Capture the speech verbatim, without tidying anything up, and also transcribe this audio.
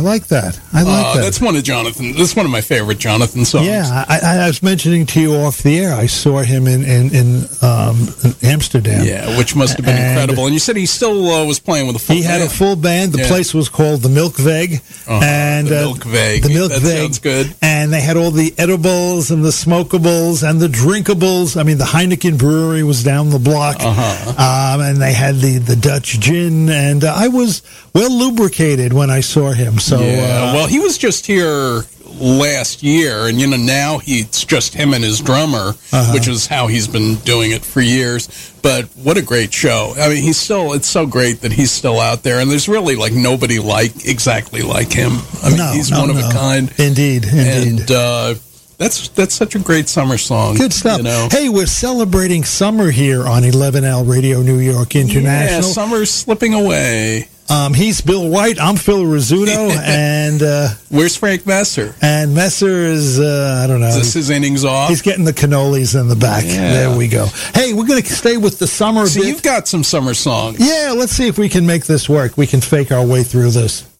like that. I like uh, that. That's one of Jonathan. That's one of my favorite Jonathan songs. Yeah, I, I was mentioning to you off the air. I saw him in in, in, um, in Amsterdam. Yeah, which must have been and incredible. And you said he still uh, was playing with a full He band. had a full band. The Yeah. place was called the Milkveg. Uh-huh. And The uh, Milkveg. The Milkveg. That sounds good. And they had all the edibles and the smokables and the drinkables. I mean, the Heineken brewery was down the block. Uh-huh. Um, and they had the, the Dutch gin. And uh, I was well lubricated when I saw him. So, yeah. uh, well, he was just here last year, and you know now it's just him and his drummer, Uh-huh. which is how he's been doing it for years. But what a great show! I mean, he's still. It's so great that he's still out there, and there's really like nobody like exactly like him. I mean, no, he's no, one of no. a kind. Indeed, indeed. And uh, that's that's such a great summer song. Good stuff. You know? Hey, we're celebrating summer here on eleven L Radio New York International. Yeah, summer's slipping away. Um, he's Bill White. I'm Phil Rizzuto, and uh, Where's Frank Messer? and Messer is uh, I don't know. Is this his innings off? He's getting the cannolis in the back. Yeah. There we go. Hey, we're going to stay with the summer a So bit. you've got some summer songs. Yeah, let's see if we can make this work. We can fake our way through this.